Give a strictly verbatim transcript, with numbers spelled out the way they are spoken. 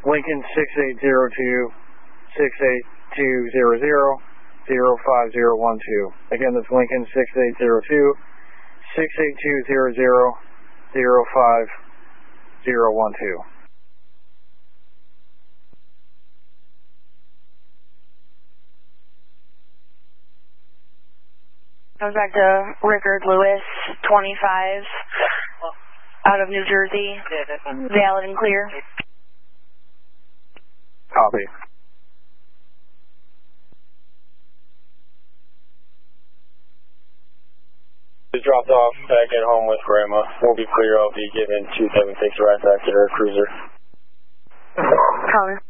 Lincoln six eight zero two, six eight two zero zero, zero five zero one two. Again, that's Lincoln six eight zero two, six eight two zero zero, zero five zero one two. Comes back to Rickard Lewis, twenty-five, out of New Jersey, valid and clear. Copy. Just dropped off back at home with Grandma. We'll be clear. I'll be giving two seven six right back to her cruiser. Copy.